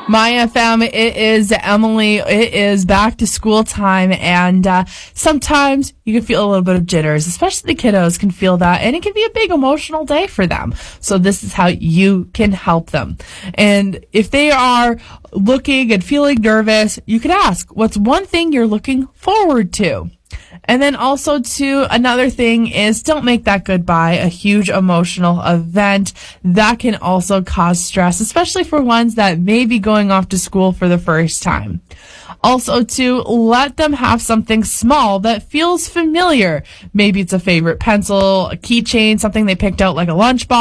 My FM, it is Emily. It is back to school time, and sometimes you can feel a little bit of jitters, especially the kiddos can feel that, and it can be a big emotional day for them. So this is how you can help them. And if they are looking and feeling nervous, you could ask, what's one thing you're looking forward to? And then also, too, another thing is don't make that goodbye a huge emotional event. That can also cause stress, especially for ones that may be going off to school for the first time. Also, too, let them have something small that feels familiar. Maybe it's a favorite pencil, a keychain, something they picked out like a lunchbox.